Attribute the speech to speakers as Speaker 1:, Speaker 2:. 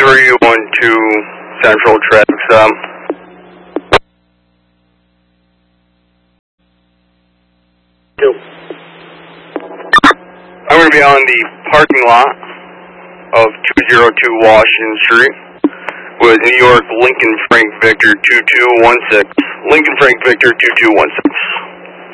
Speaker 1: 312 Central traffic stop. I'm going to be on the parking lot of 202 Washington Street with New York Lincoln Frank Victor 2216. Lincoln Frank Victor 2216.